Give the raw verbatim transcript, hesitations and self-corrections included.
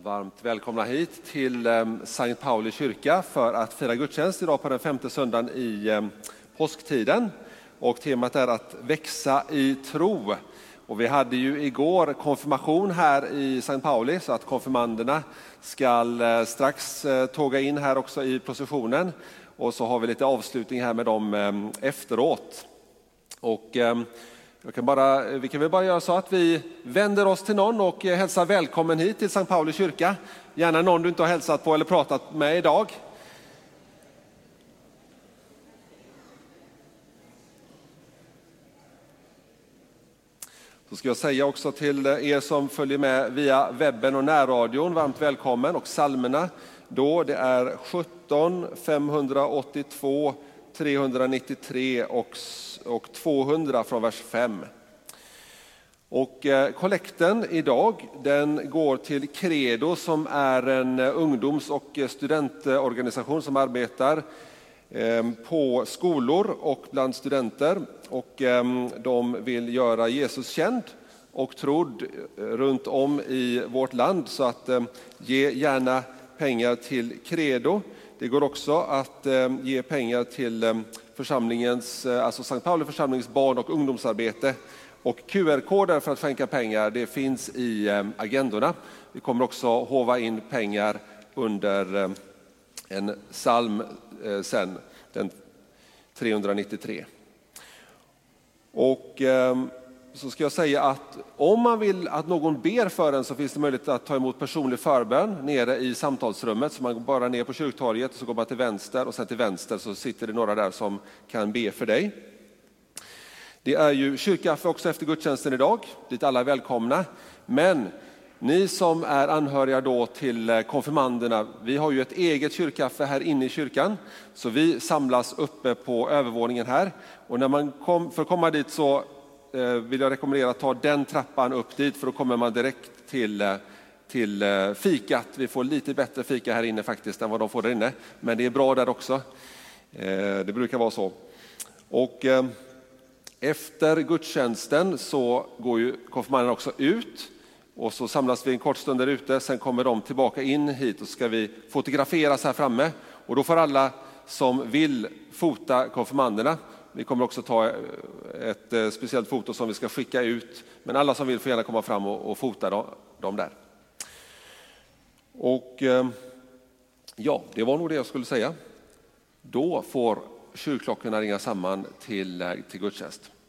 Varmt välkomna hit till Sankt Pauli kyrka för att fira gudstjänst idag på den femte söndagen i påsktiden. Och temat är att växa i tro. Och vi hade ju igår konfirmation här i Sankt Pauli, så att konfirmanderna ska strax tåga in här också i processionen. Och så har vi lite avslutning här med dem efteråt. Och jag kan bara, vi kan väl bara göra så att vi vänder oss till någon och hälsar välkommen hit till Sankt Pauli kyrka. Gärna någon du inte har hälsat på eller pratat med idag. Så ska jag säga också till er som följer med via webben och närradion, varmt välkommen. Och psalmerna då, det är sjutton, femhundraåttiotvå, trehundranittiotre och, och tvåhundra från vers fem. Och eh, kollekten idag, den går till Credo som är en ungdoms- och studentorganisation som arbetar eh, på skolor och bland studenter. Och eh, de vill göra Jesus känd och trodd runt om i vårt land, så att eh, ge gärna pengar till Credo. Det går också att eh, ge pengar till eh, församlingens, eh, alltså Sankt Pauli församlings barn- och ungdomsarbete. Och Q R-koder för att skänka pengar, det finns i eh, agendorna. Vi kommer också håva in pengar under eh, en psalm eh, sen, den trehundranittiotre. Och eh, så ska jag säga att om man vill att någon ber för en, så finns det möjlighet att ta emot personlig förbön nere i samtalsrummet. Så man går bara ner på kyrktorget och så går man till vänster, och sen till vänster så sitter det några där som kan be för dig. Det är ju kyrkkaffe också efter gudstjänsten idag, dit alla är välkomna. Men ni som är anhöriga då till konfirmanderna, vi har ju ett eget kyrkkaffe här inne i kyrkan. Så vi samlas uppe på övervåningen här. Och när man kom, för att komma dit så vill jag rekommendera att ta den trappan upp dit, för då kommer man direkt till, till fikat. Vi får lite bättre fika här inne faktiskt än vad de får där inne. Men det är bra där också. Det brukar vara så. Och efter gudstjänsten så går ju konfirmanderna också ut. Och så samlas vi en kort stund där ute. Sen kommer de tillbaka in hit och ska vi fotograferas här framme. Och då får alla som vill fota konfirmanderna. Vi kommer också ta ett speciellt foto som vi ska skicka ut. Men alla som vill får gärna komma fram och, och fota dem där. Och ja, det var nog det jag skulle säga. Då får kyrkklockorna ringa samman till, till gudstjänst.